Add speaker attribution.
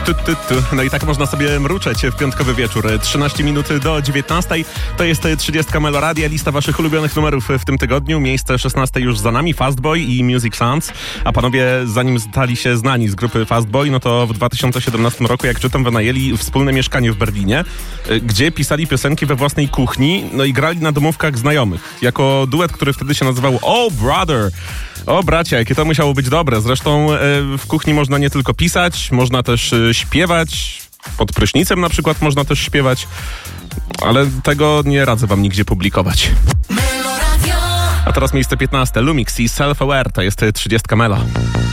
Speaker 1: No i tak można sobie mruczeć w piątkowy wieczór. 13 minut do 19. To jest 30 Meloradia, lista waszych ulubionych numerów w tym tygodniu. Miejsce 16 już za nami, Fastboy i Music Sounds. A panowie, zanim stali się znani z grupy Fastboy, no to w 2017 roku, jak czytam, wynajęli wspólne mieszkanie w Berlinie, gdzie pisali piosenki we własnej kuchni, no i grali na domówkach znajomych. Jako duet, który wtedy się nazywał Oh Brother. O bracia, jakie to musiało być dobre. Zresztą w kuchni można nie tylko pisać, można też śpiewać. Pod prysznicem na przykład można też śpiewać. Ale tego nie radzę wam nigdzie publikować. A teraz miejsce 15. Lumix i Self Aware, to jest 30 Mela.